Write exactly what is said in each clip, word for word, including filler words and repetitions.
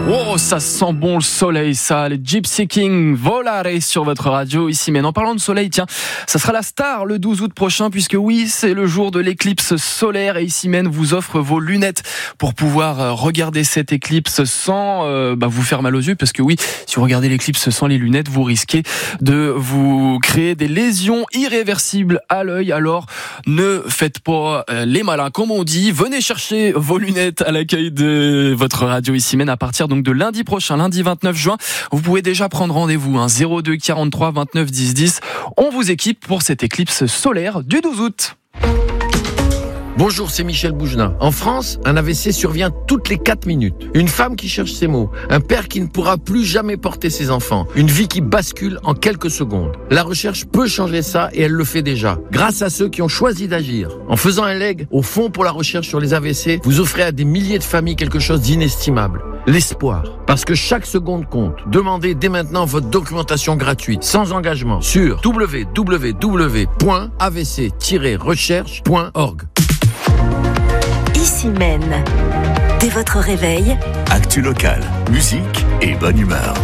Oh, ça sent bon le soleil, ça. Les Gypsy Kings, Volare sur votre radio ici. Mais en parlant de soleil, tiens, ça sera la star le douze août prochain, puisque oui, c'est le jour de l'éclipse solaire. Et ici même vous offre vos lunettes pour pouvoir regarder cette éclipse sans euh, bah, vous faire mal aux yeux. Parce que oui, si vous regardez l'éclipse sans les lunettes, vous risquez de vous créer des lésions irréversibles à l'œil. Alors, ne faites pas euh, les malins, comme on dit. Venez chercher vos lunettes à l'accueil de votre radio ici même à partir de Donc de lundi prochain, lundi vingt-neuf juin, vous pouvez déjà prendre rendez-vous, hein, zéro deux quarante-trois vingt-neuf dix dix. On vous équipe pour cette éclipse solaire du douze août. Bonjour, c'est Michel Bougenin. En France, un A V C survient toutes les quatre minutes. Une femme qui cherche ses mots, un père qui ne pourra plus jamais porter ses enfants, une vie qui bascule en quelques secondes. La recherche peut changer ça et elle le fait déjà, grâce à ceux qui ont choisi d'agir. En faisant un leg au Fonds pour la recherche sur les A V C, vous offrez à des milliers de familles quelque chose d'inestimable. L'espoir. Parce que chaque seconde compte. Demandez dès maintenant votre documentation gratuite, sans engagement, sur w w w point a v c tiret recherche point org. Ici Maine. Dès votre réveil, actu local, musique et bonne humeur.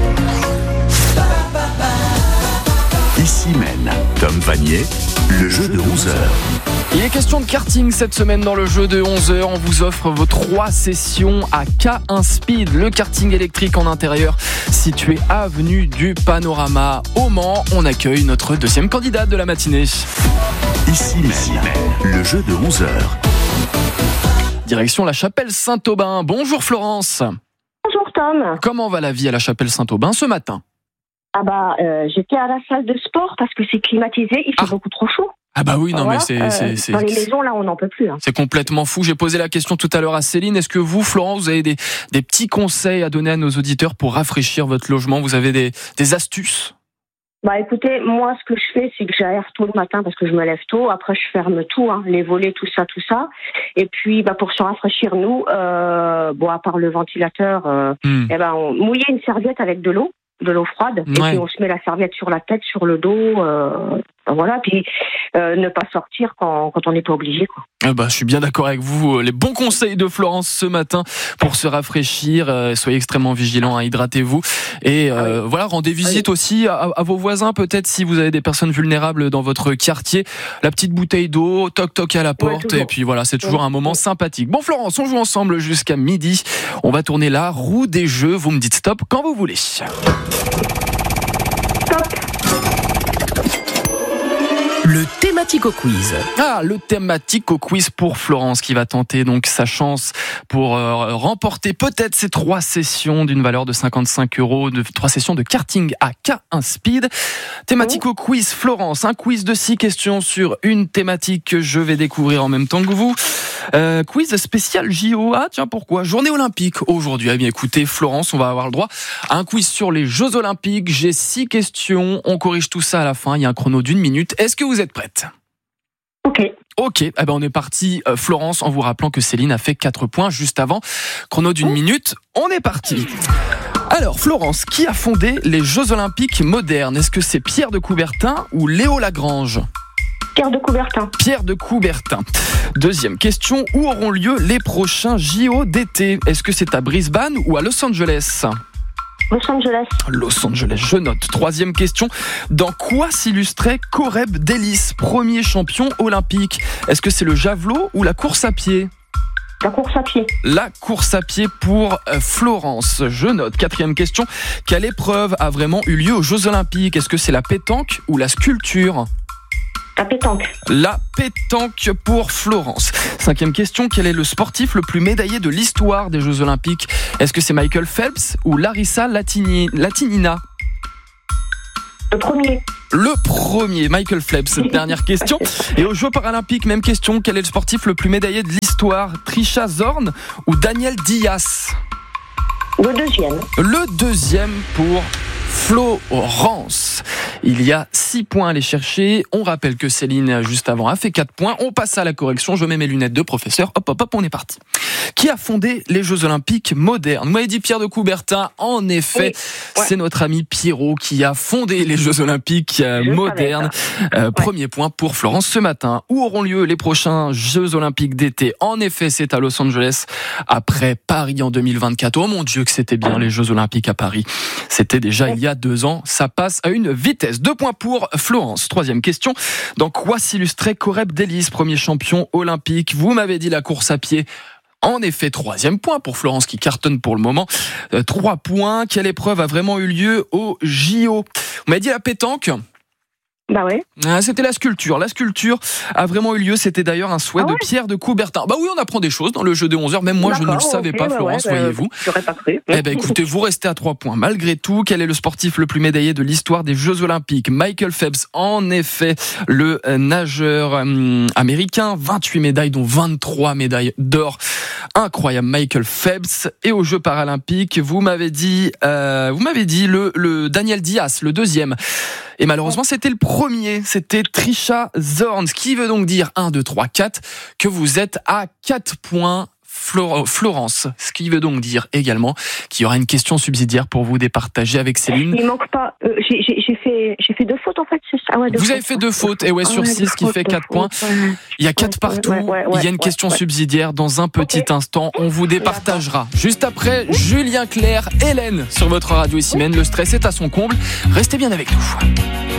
Ici Maine, Tom Vanier, le jeu de onze heures. Il est question de karting cette semaine dans le jeu de onze heures. On vous offre vos trois sessions à K un Speed, le karting électrique en intérieur situé avenue du Panorama au Mans. On accueille notre deuxième candidate de la matinée. Ici Maine, le jeu de onze heures. Direction la chapelle Saint-Aubin. Bonjour Florence. Bonjour Tom. Comment va la vie à la chapelle Saint-Aubin ce matin ? Ah bah euh, j'étais à la salle de sport parce que c'est climatisé, il fait ah. beaucoup trop chaud. Ah bah oui, non voilà. mais c'est, euh, c'est, c'est... Dans les maisons là on n'en peut plus. Hein. C'est complètement fou. J'ai posé la question tout à l'heure à Céline. Est-ce que vous, Florence, vous avez des, des petits conseils à donner à nos auditeurs pour rafraîchir votre logement ? Vous avez des, des astuces ? Bah écoutez, moi ce que je fais c'est que j'aère tôt le matin parce que je me lève tôt. Après je ferme tout, hein, les volets, tout ça, tout ça. Et puis bah pour se rafraîchir nous, euh, bon à part le ventilateur, euh, mm. eh ben on mouiller une serviette avec de l'eau, de l'eau froide, ouais. Et puis on se met la serviette sur la tête, sur le dos, euh, voilà. Puis euh, ne pas sortir quand quand on n'est pas obligé, quoi. Ah bah, je suis bien d'accord avec vous. Les bons conseils de Florence ce matin pour se rafraîchir. Euh, soyez extrêmement vigilants, hein, hydratez-vous. Et euh, ah oui. voilà, rendez visite ah oui. aussi à, à vos voisins, peut-être si vous avez des personnes vulnérables dans votre quartier. La petite bouteille d'eau, toc toc à la porte. Ouais, et puis voilà, c'est toujours ouais. un moment sympathique. Bon Florence, on joue ensemble jusqu'à midi. On va tourner la roue des jeux. Vous me dites stop quand vous voulez. Stop. Le Thématico Quiz. Ah, le Thématico Quiz pour Florence qui va tenter donc sa chance pour euh, remporter peut-être ces trois sessions d'une valeur de cinquante-cinq euros, de trois sessions de karting à K un Speed. Thématico Quiz Florence, un quiz de six questions sur une thématique que je vais découvrir en même temps que vous. Euh, quiz spécial J O. Ah tiens, pourquoi ? Journée olympique aujourd'hui. Eh bien écoutez Florence, on va avoir le droit à un quiz sur les Jeux olympiques. J'ai six questions, on corrige tout ça à la fin, il y a un chrono d'une minute. Est-ce que vous êtes prête ? Ok. Ok, eh ben on est parti euh, Florence, en vous rappelant que Céline a fait quatre points juste avant. Chrono d'une oh. minute, on est parti. Alors Florence, qui a fondé les Jeux olympiques modernes ? Est-ce que c'est Pierre de Coubertin ou Léo Lagrange ? Pierre de Coubertin. Pierre de Coubertin. Deuxième question, où auront lieu les prochains J O d'été ? Est-ce que c'est à Brisbane ou à Los Angeles ? Los Angeles. Los Angeles, je note. Troisième question, dans quoi s'illustrait Coreb Delis, premier champion olympique ? Est-ce que c'est le javelot ou la course à pied ? La course à pied. La course à pied pour Florence, je note. Quatrième question, quelle épreuve a vraiment eu lieu aux Jeux olympiques ? Est-ce que c'est la pétanque ou la sculpture ? La pétanque. La pétanque pour Florence. Cinquième question, quel est le sportif le plus médaillé de l'histoire des Jeux Olympiques ? Est-ce que c'est Michael Phelps ou Larissa Latini... Latinina ? Le premier. Le premier, Michael Phelps. Dernière question. Et aux Jeux Paralympiques, même question, quel est le sportif le plus médaillé de l'histoire ? Trisha Zorn ou Daniel Diaz ? Le deuxième. Le deuxième pour Florence. Il y a six points à aller chercher. On rappelle que Céline, juste avant, a fait quatre points. On passe à la correction. Je mets mes lunettes de professeur. Hop, hop, hop, on est parti. Qui a fondé les Jeux Olympiques modernes? Vous m'avez dit Pierre de Coubertin. En effet, oui. ouais. c'est notre ami Pierrot qui a fondé les Jeux Olympiques euh, modernes. Euh, ouais. Premier point pour Florence ce matin. Où auront lieu les prochains Jeux Olympiques d'été? En effet, c'est à Los Angeles après Paris en deux mille vingt-quatre. Oh mon Dieu que c'était bien les Jeux Olympiques à Paris. C'était déjà il y a deux ans. Ça passe à une vitesse. Deux points pour Florence. Troisième question. Dans quoi s'illustrait Coreb Delis, premier champion olympique? Vous m'avez dit la course à pied. En effet, troisième point pour Florence qui cartonne pour le moment. Euh, trois points. Quelle épreuve a vraiment eu lieu au J O? On m'a dit la pétanque. Bah ouais. Ah, c'était la sculpture. La sculpture a vraiment eu lieu. C'était d'ailleurs un souhait ah ouais. de Pierre de Coubertin. Bah oui, on apprend des choses dans le jeu de onze heures. Même moi, D'accord, je ne le savais okay, pas, Florence, ouais, voyez-vous. Euh, J'aurais pas cru. Eh ben, écoutez, vous restez à trois points. Malgré tout, quel est le sportif le plus médaillé de l'histoire des Jeux Olympiques? Michael Phelps, en effet, le nageur hum, américain. vingt-huit médailles, dont vingt-trois médailles d'or. Incroyable, Michael Phelps. Et aux Jeux Paralympiques, vous m'avez dit, euh, vous m'avez dit le, le Daniel Diaz, le deuxième. Et malheureusement, c'était le premier, c'était Trisha Zorn, ce qui veut donc dire un, deux, trois, quatre, que vous êtes à quatre points, Florence. Ce qui veut donc dire également qu'il y aura une question subsidiaire pour vous départager avec Céline. Il manque pas, euh, j'ai, j'ai, j'ai, fait, j'ai fait deux fautes en fait, c'est ça ouais, deux Vous fautes. avez fait deux fautes, et ouais, sur six, ce qui fait quatre points. Ouais. Il y a quatre partout, ouais, ouais, ouais, il y a une ouais, question ouais. subsidiaire dans un petit okay. instant. On vous départagera. Juste après, Julien Clerc, Hélène sur votre radio Ici Même. Le stress est à son comble. Restez bien avec nous.